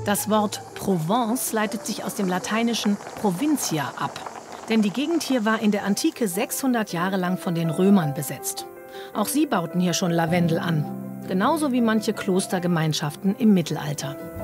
Das Wort Provence leitet sich aus dem lateinischen Provincia ab. Denn die Gegend hier war in der Antike 600 Jahre lang von den Römern besetzt. Auch sie bauten hier schon Lavendel an. Genauso wie manche Klostergemeinschaften im Mittelalter.